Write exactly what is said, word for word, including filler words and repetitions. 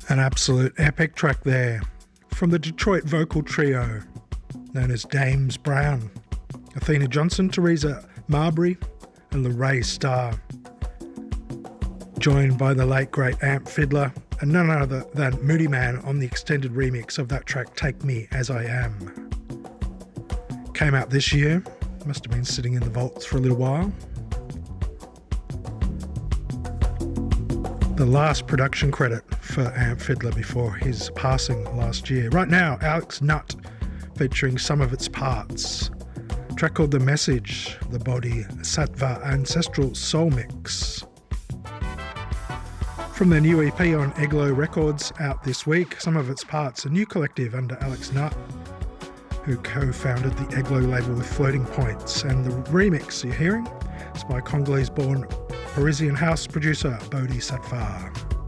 An absolute epic track there from the Detroit vocal trio known as Dames Brown, Athena Johnson, Teresa Marbury and Lorraine Starr, joined by the late great Amp Fiddler and none other than Moody Man on the extended remix of that track Take Me As I Am. Came out this year, must have been sitting in the vaults for a little while. The last production credit for Amp Fiddler before his passing last year. Right now, Alex Nutt featuring Some of Its Parts. A track called The Message, the Bodhi Sattva Ancestral Soul Mix. From their new E P on Eglo Records out this week, Some of Its Parts, a new collective under Alex Nutt, who co-founded the Eglo label with Floating Points. And the remix you're hearing is by Congolese-born Parisian house producer Bodhi Sattva.